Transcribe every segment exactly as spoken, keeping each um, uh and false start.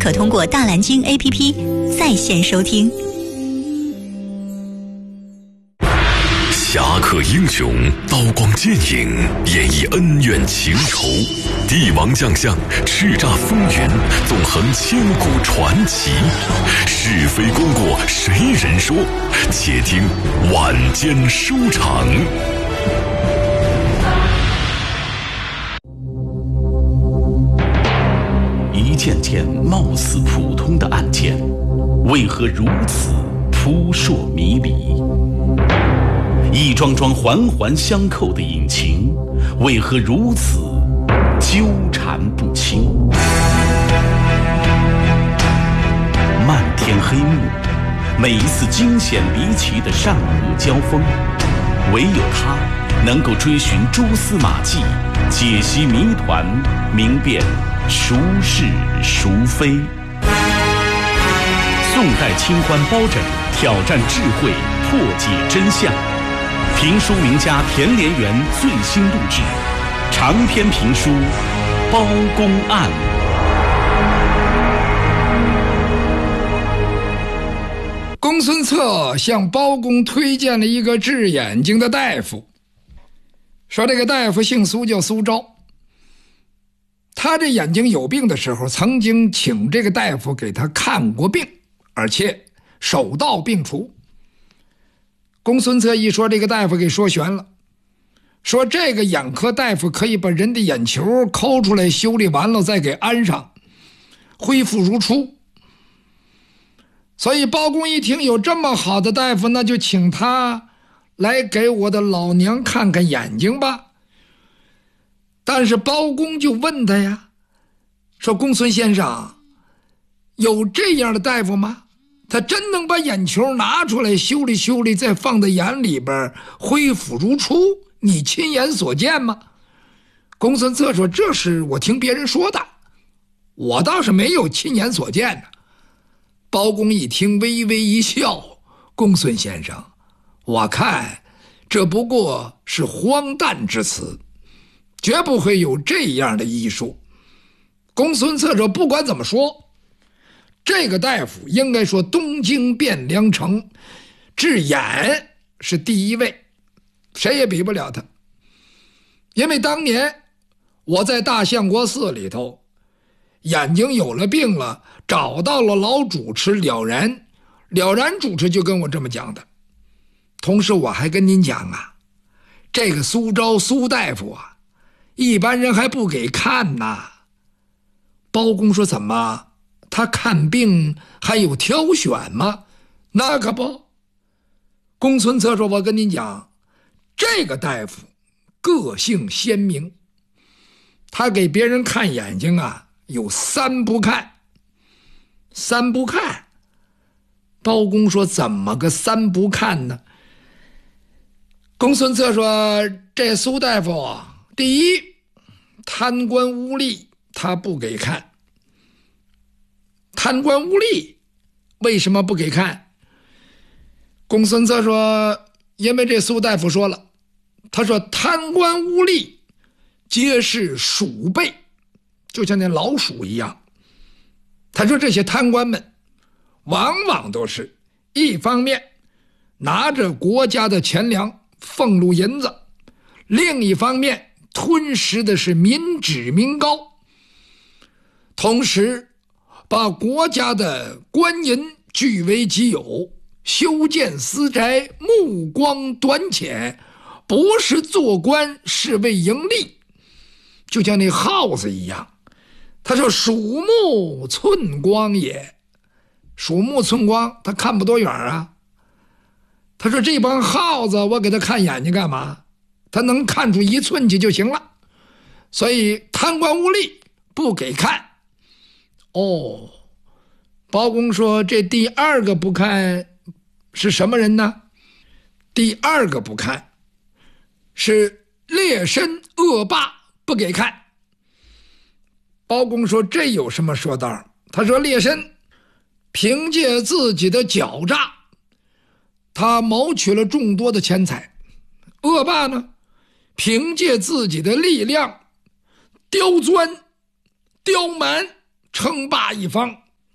可通过大蓝鲸 A P P 在线收听。 侠客英雄，刀光剑影，演绎恩怨情仇，帝王将相，叱咤风云，纵横千古传奇。是非功过谁人说？且听晚间书场。一件件貌似普通的案件，为何如此扑朔迷离？一桩桩环环相扣的隐情，为何如此纠缠不清？漫天黑幕，每一次惊险离奇的善恶交锋，唯有他能够追寻蛛丝马迹，解析谜团，明辨孰是孰非。宋代清欢包拯挑战智慧，破解真相。评书名家田连元最新录制长篇评书《包公案》。 公孙策向包公推荐了一个治眼睛的大夫，说这个大夫姓苏，叫苏昭。他这眼睛有病的时候，曾经请这个大夫给他看过病，而且手到病除。公孙策一说，这个大夫给说悬了，说这个眼科大夫可以把人的眼球抠出来，修理完了再给安上，恢复如初。所以包公一听有这么好的大夫，那就请他来给我的老娘看看眼睛吧。但是包公就问他呀，说公孙先生，有这样的大夫吗？他真能把眼球拿出来修理修理，再放在眼里边恢复如初？你亲眼所见吗？公孙策说，这是我听别人说的，我倒是没有亲眼所见的。包公一听微微一笑，公孙先生，我看这不过是荒诞之词，绝不会有这样的医术。公孙策说，不管怎么说，这个大夫应该说东京汴梁城治眼是第一位，谁也比不了他。因为当年我在大相国寺里头，眼睛有了病了，找到了老主持了然，了然主持就跟我这么讲的。同时我还跟您讲啊，这个苏昭苏大夫啊，一般人还不给看呐。包公说，怎么他看病还有挑选吗？那可不。公孙策说，我跟您讲，这个大夫个性鲜明，他给别人看眼睛啊，有三不看。三不看。包公说，怎么个三不看呢？公孙策说，这苏大夫啊，第一，贪官污吏他不给看。贪官污吏为什么不给看？公孙策说，因为这苏大夫说了，他说贪官污吏皆是鼠辈，就像那老鼠一样。他说这些贪官们往往都是一方面拿着国家的钱粮俸禄银子，另一方面吞食的是民脂民膏，同时把国家的官银据为己有，修建私宅，目光短浅，不是做官，是为盈利，就像那耗子一样。他说鼠目寸光也，鼠目寸光，他看不多远啊。他说这帮耗子，我给他看眼睛干嘛？他能看出一寸去就行了。所以贪官污吏不给看。哦，包公说，这第二个不看是什么人呢？第二个不看是劣绅恶霸，不给看。包公说，这有什么说道？他说劣绅凭借自己的狡诈，他谋取了众多的钱财。恶霸呢，凭借自己的力量刁钻刁蛮，称霸一方，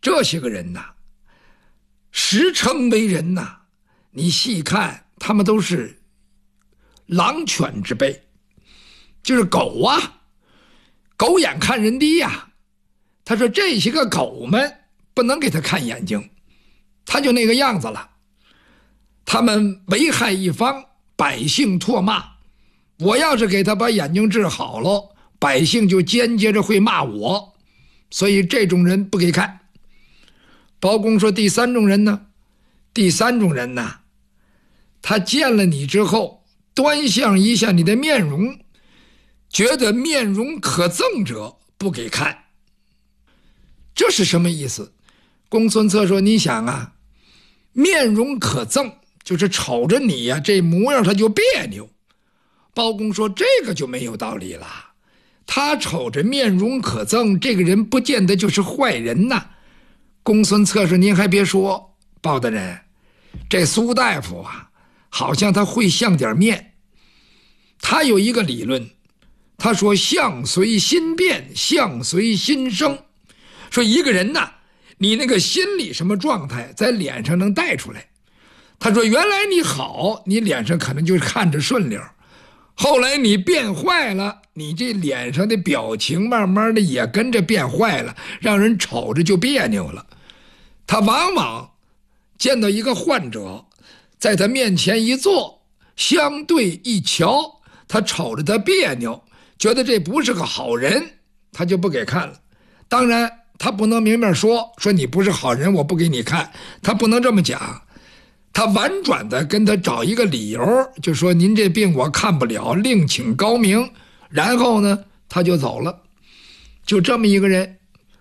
这些个人呐，实称为人呐，你细看他们都是狼犬之辈，就是狗啊，狗眼看人低呀、啊。他说这些个狗们不能给他看眼睛，他就那个样子了。他们危害一方，百姓唾骂。我要是给他把眼睛治好了，百姓就间接着会骂我，所以这种人不给看。包公说第三种人呢，第三种人呢，他见了你之后，端详一下你的面容，觉得面容可憎者不给看。这是什么意思？公孙策说，你想啊，面容可憎就是瞅着你呀、啊，这模样他就别扭。包公说这个就没有道理了，他瞅着面容可憎，这个人不见得就是坏人呐。公孙策说，您还别说，包大人，这苏大夫啊，好像他会相点面。他有一个理论，他说相随心变，相随心生。说一个人呐，你那个心理什么状态在脸上能带出来。他说原来你好，你脸上可能就看着顺溜，后来你变坏了，你这脸上的表情慢慢的也跟着变坏了，让人瞅着就别扭了。他往往见到一个患者，在他面前一坐，相对一瞧，他瞅着他别扭，觉得这不是个好人，他就不给看了。当然他不能明面说说你不是好人我不给你看，他不能这么讲，他婉转的跟他找一个理由，就说您这病我看不了，另请高明，然后呢他就走了。就这么一个人。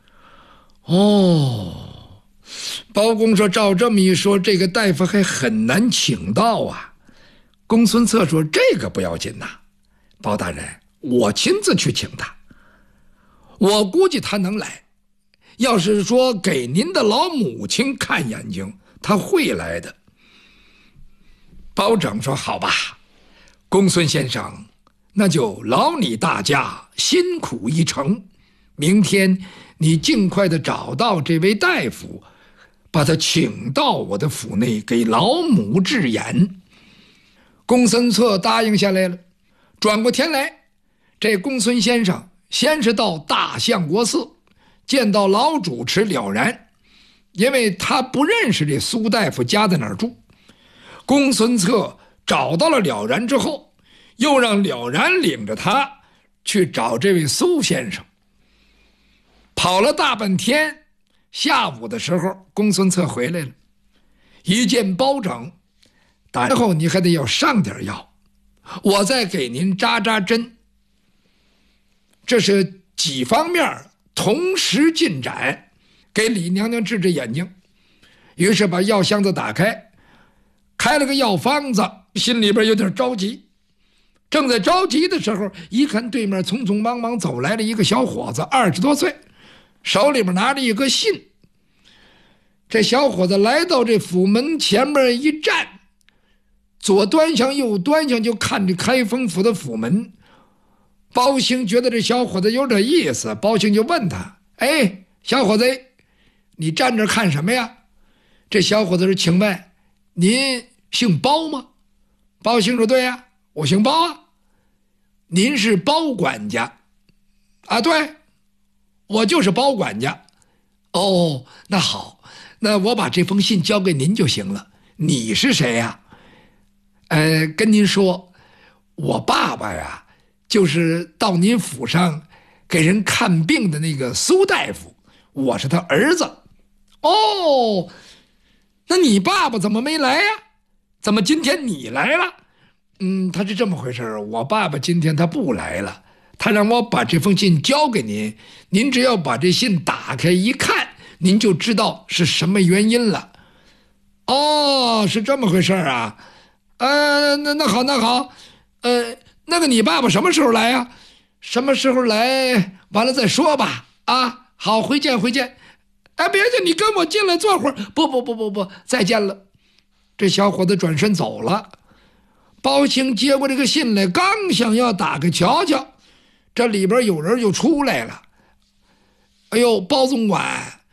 哦，包公说照这么一说，这个大夫还很难请到啊。公孙策说这个不要紧呐，包大人我亲自去请他，我估计他能来。要是说给您的老母亲看眼睛，他会来的。包拯说好吧，公孙先生，那就劳你大驾辛苦一程，明天你尽快的找到这位大夫，把他请到我的府内给老母治眼。公孙策答应下来了。转过天来，这公孙先生先是到大相国寺见到老主持了然，因为他不认识这苏大夫家在哪儿住。公孙策找到了了然之后，又让了然领着他去找这位苏先生。跑了大半天，下午的时候公孙策回来了，一见包拯，然后你还得要上点药，我再给您扎扎针。这是几方面同时进展，给李娘娘治治眼睛。于是把药箱子打开，开了个药方子，心里边有点着急。正在着急的时候，一看对面匆匆忙忙走来了一个小伙子，二十多岁，手里边拿着一个信。这小伙子来到这府门前面一站，左端详右端详，就看着开封府的府门。包兴觉得这小伙子有点意思，包兴就问他，哎，小伙子，你站这看什么呀？这小伙子说，请问您姓包吗？包兴说，对呀，我姓包啊。您是包管家？啊，对，我就是包管家。哦，那好，那我把这封信交给您就行了。你是谁呀？呃，跟您说，我爸爸呀，就是到您府上给人看病的那个苏大夫，我是他儿子。哦，那你爸爸怎么没来呀？怎么今天你来了？嗯，他是这么回事，我爸爸今天他不来了，他让我把这封信交给您，您只要把这信打开一看，您就知道是什么原因了。哦，是这么回事啊。呃，那那好，那好，呃，那个你爸爸什么时候来呀？什么时候来？完了再说吧。啊，好，回见，回见。哎，别介，你跟我进来坐会儿。不不不不不，再见了。这小伙子转身走了。包兴接过这个信来，刚想要打开瞧瞧，这里边有人就出来了。哎呦，包总管，